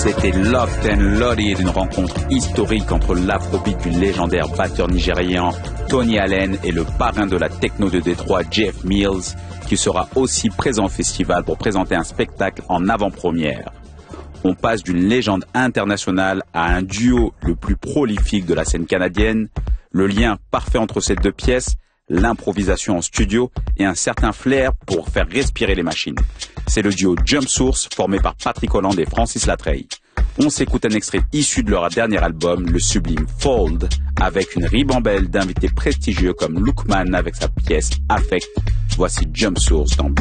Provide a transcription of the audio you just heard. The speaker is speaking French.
C'était Locked and Loaded, une rencontre historique entre l'afrobeat du légendaire batteur nigérian Tony Allen et le parrain de la techno de Détroit, Jeff Mills, qui sera aussi présent au festival pour présenter un spectacle en avant-première. On passe d'une légende internationale à un duo le plus prolifique de la scène canadienne, le lien parfait entre ces deux pièces, l'improvisation en studio et un certain flair pour faire respirer les machines. C'est le duo Jump Source formé par Patrick Holland et Francis Latreille. On s'écoute un extrait issu de leur dernier album, le sublime Fold, avec une ribambelle d'invités prestigieux comme Lookman avec sa pièce Affect. Voici Jump Source dans